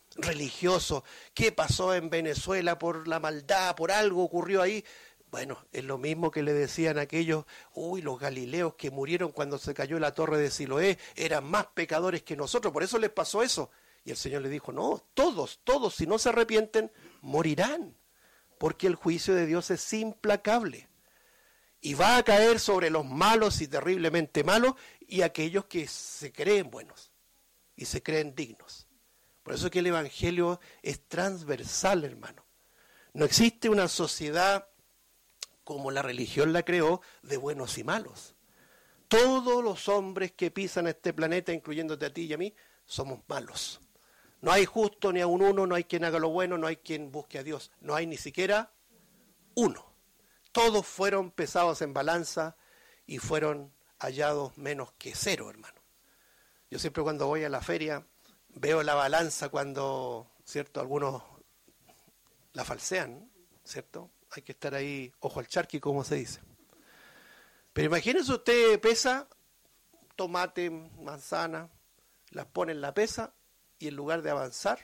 religioso. ¿Qué pasó en Venezuela por la maldad, por algo ocurrió ahí? Bueno, es lo mismo que le decían aquellos, los galileos que murieron cuando se cayó la torre de Siloé, eran más pecadores que nosotros, por eso les pasó eso. Y el Señor le dijo, no, todos, si no se arrepienten, morirán, porque el juicio de Dios es implacable. Y va a caer sobre los malos y terriblemente malos y aquellos que se creen buenos y se creen dignos. Por eso es que el Evangelio es transversal, hermano. No existe una sociedad como la religión la creó, de buenos y malos. Todos los hombres que pisan este planeta, incluyéndote a ti y a mí, somos malos. No hay justo ni a un uno, no hay quien haga lo bueno, no hay quien busque a Dios. No hay ni siquiera uno. Todos fueron pesados en balanza y fueron hallados menos que cero, hermano. Yo siempre cuando voy a la feria veo la balanza cuando, ¿cierto?, algunos la falsean, ¿cierto? Hay que estar ahí, ojo al charqui, como se dice. Pero imagínense, usted pesa tomate, manzana, las pone en la pesa y en lugar de avanzar,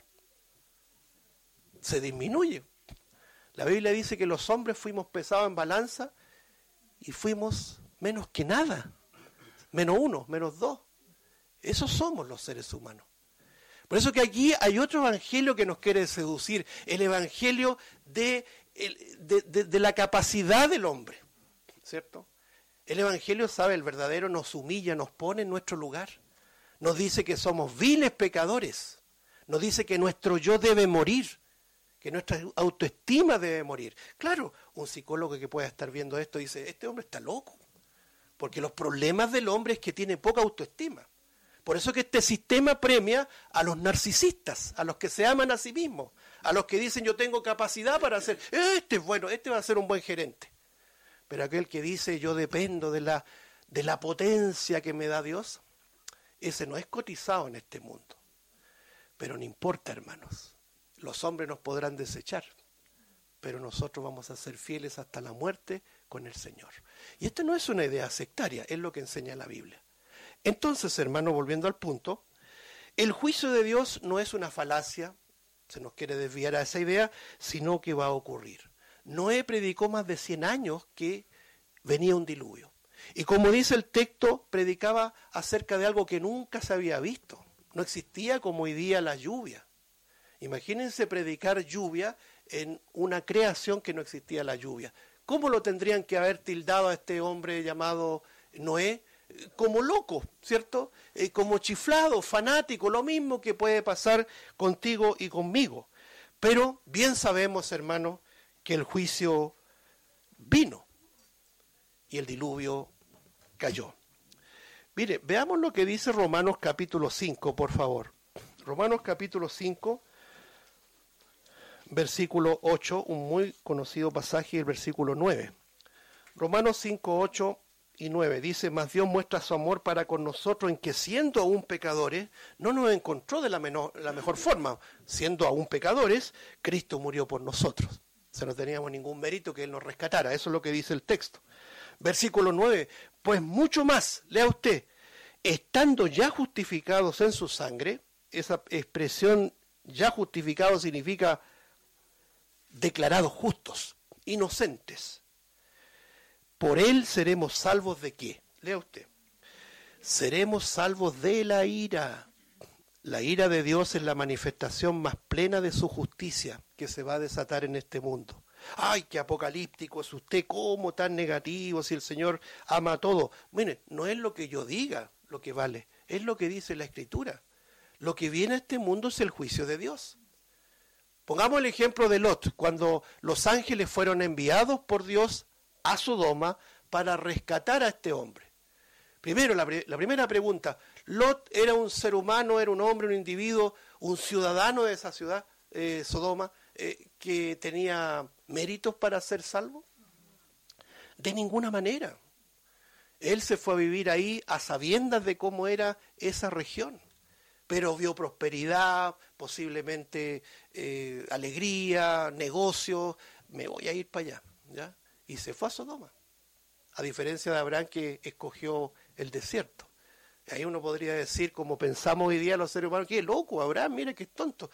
se disminuye. La Biblia dice que los hombres fuimos pesados en balanza y fuimos menos que nada. Menos uno, menos dos. Esos somos los seres humanos. Por eso que aquí hay otro evangelio que nos quiere seducir, el evangelio de la capacidad del hombre, ¿cierto? El evangelio, sabe, el verdadero nos humilla, nos pone en nuestro lugar, nos dice que somos viles pecadores, nos dice que nuestro yo debe morir, que nuestra autoestima debe morir. Claro, un psicólogo que pueda estar viendo esto dice, este hombre está loco, porque los problemas del hombre es que tiene poca autoestima. Por eso que este sistema premia a los narcisistas, a los que se aman a sí mismos, a los que dicen yo tengo capacidad para hacer, este es bueno, este va a ser un buen gerente. Pero aquel que dice yo dependo de la potencia que me da Dios, ese no es cotizado en este mundo. Pero no importa, hermanos, los hombres nos podrán desechar, pero nosotros vamos a ser fieles hasta la muerte con el Señor. Y esta no es una idea sectaria, es lo que enseña la Biblia. Entonces, hermano, volviendo al punto, el juicio de Dios no es una falacia, se nos quiere desviar a esa idea, sino que va a ocurrir. Noé predicó más de 100 años que venía un diluvio. Y como dice el texto, predicaba acerca de algo que nunca se había visto. No existía como hoy día la lluvia. Imagínense predicar lluvia en una creación que no existía la lluvia. ¿Cómo lo tendrían que haber tildado a este hombre llamado Noé? Como loco, ¿cierto? Como chiflado, fanático, lo mismo que puede pasar contigo y conmigo. Pero bien sabemos, hermano, que el juicio vino y el diluvio cayó. Mire, veamos lo que dice Romanos capítulo 5, por favor. Romanos capítulo 5, versículo 8, un muy conocido pasaje, el versículo 9. Romanos 5, 8 y 9 dice, mas Dios muestra su amor para con nosotros en que siendo aún pecadores, no nos encontró de la mejor forma. Siendo aún pecadores, Cristo murió por nosotros. O sea, no teníamos ningún mérito que Él nos rescatara. Eso es lo que dice el texto. Versículo 9, pues mucho más, lea usted, estando ya justificados en su sangre, esa expresión ya justificados significa declarados justos, inocentes. Por Él seremos salvos ¿de qué? Lea usted. Seremos salvos de la ira. La ira de Dios es la manifestación más plena de su justicia que se va a desatar en este mundo. ¡Ay, qué apocalíptico es usted! ¿Cómo tan negativo si el Señor ama a todo? Mire, no es lo que yo diga lo que vale, es lo que dice la Escritura. Lo que viene a este mundo es el juicio de Dios. Pongamos el ejemplo de Lot, cuando los ángeles fueron enviados por Dios a Sodoma para rescatar a este hombre. Primero, la primera pregunta, ¿Lot era un ser humano, era un hombre, un individuo, un ciudadano de esa ciudad, Sodoma, que tenía méritos para ser salvo? De ninguna manera. Él se fue a vivir ahí a sabiendas de cómo era esa región, pero vio prosperidad, posiblemente alegría, negocios, me voy a ir para allá, ¿ya? Y se fue a Sodoma, a diferencia de Abraham que escogió el desierto. Ahí uno podría decir, como pensamos hoy día los seres humanos, qué loco, Abraham, mira que es tonto.